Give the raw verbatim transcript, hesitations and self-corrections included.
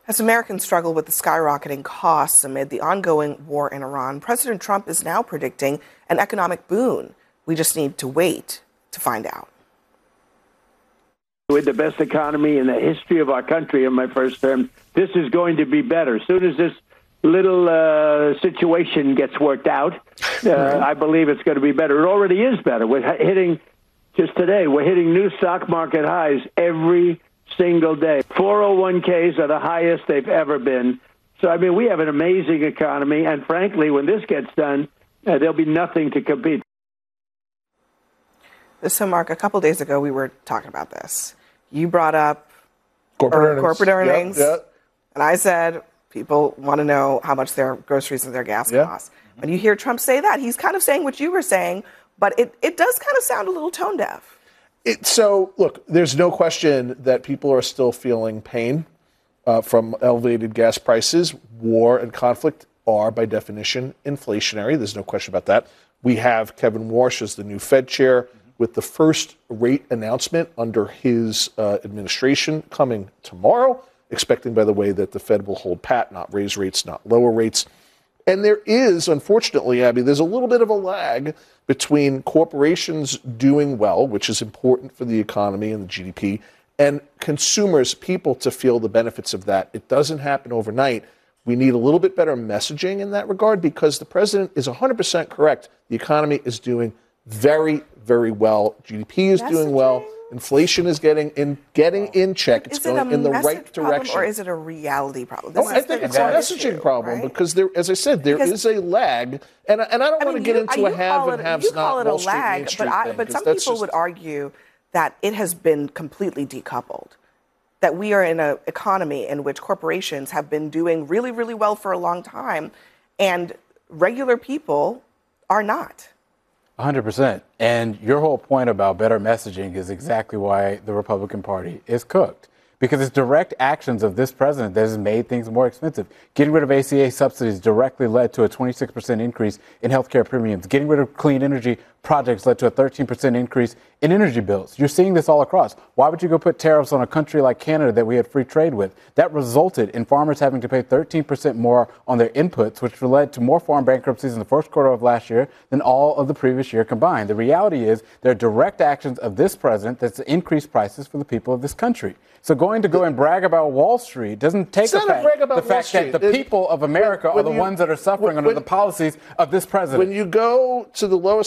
As Americans struggle with the skyrocketing costs amid the ongoing war in Iran, President Trump is now predicting an economic boon. We just need to wait to find out. With the best economy in the history of our country in my first term, this is going to be better. As soon as this little uh, situation gets worked out, uh, I believe it's going to be better. It already is better. We're hitting, just today, we're hitting new stock market highs every single day. four oh one k's are the highest they've ever been. So, I mean, we have an amazing economy. And frankly, when this gets done, uh, there'll be nothing to compete. So, Mark, a couple days ago, we were talking about this. You brought up corporate earnings. Corporate earnings yep, yep. And I said people want to know how much their groceries and their gas yep. cost. When you hear Trump say that, he's kind of saying what you were saying, but it, it does kind of sound a little tone deaf. It, so, look, there's no question that people are still feeling pain uh, from elevated gas prices. War and conflict are, by definition, inflationary. There's no question about that. We have Kevin Warsh as the new Fed chair with the first rate announcement under his uh, administration coming tomorrow, expecting, by the way, that the Fed will hold pat, not raise rates, not lower rates. And there is, unfortunately, Abby, there's a little bit of a lag between corporations doing well, which is important for the economy and the G D P, and consumers, people to feel the benefits of that. It doesn't happen overnight. We need a little bit better messaging in that regard because the president is one hundred percent correct. The economy is doing very, very well. G D P is messaging? doing well. Inflation is getting in getting in check. It's is going it in the right direction. Or is it a reality problem? Oh, I think it's a messaging issue, problem right? because there, as I said, there because, is a lag, and and I don't I want mean, to get you, into a have and haves not Wall Street, lag, Main Street but I, thing, but some people just, would argue that it has been completely decoupled. That we are in an economy in which corporations have been doing really, really well for a long time, and regular people are not. one hundred percent. And your whole point about better messaging is exactly why the Republican Party is cooked. Because it's direct actions of this president that has made things more expensive. Getting rid of A C A subsidies directly led to a twenty-six percent increase in healthcare premiums. Getting rid of clean energy projects led to a thirteen percent increase in energy bills. You're seeing this all across. Why would you go put tariffs on a country like Canada that we had free trade with? That resulted in farmers having to pay thirteen percent more on their inputs, which led to more farm bankruptcies in the first quarter of last year than all of the previous year combined. The reality is there are direct actions of this president that's increased prices for the people of this country. So going to go and brag about Wall Street doesn't take the fact, the fact that the people of America when, when are the you, ones that are suffering when, under the policies of this president. When you go to the lowest